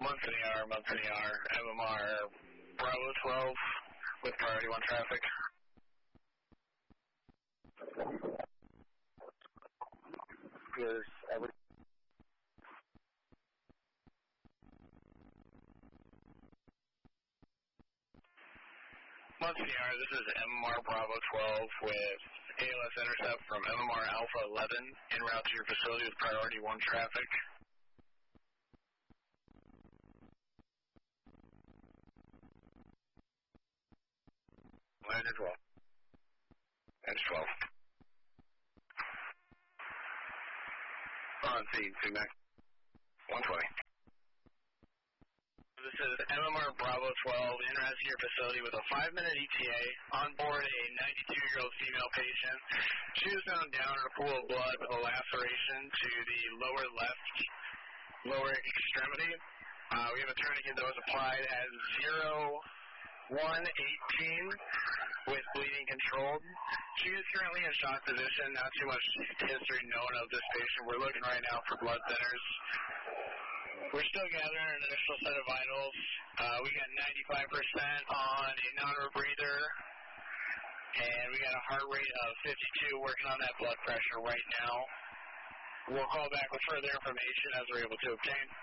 Munson ER, MMR, Bravo 12 with priority 1 traffic. Here's every. Munson ER, this is MMR Bravo 12 with ALS intercept from MMR Alpha 11 en route to your facility with priority 1 traffic. Landed 12. Landed 12. On scene, CMAX 120. This is MMR Bravo 12 en route to your facility with a 5-minute ETA. On board a 92-year-old female patient. She was found down in a pool of blood with a laceration to the lower extremity. We have a tourniquet that was applied at 01:18 with bleeding controlled. She is currently in shock position. Not too much history known of this patient. We're looking right now for blood thinners. We're still gathering an initial set of vitals. We got 95% on a non-rebreather, and we got a heart rate of 52. Working on that blood pressure right now. We'll call back with further information as we're able to obtain.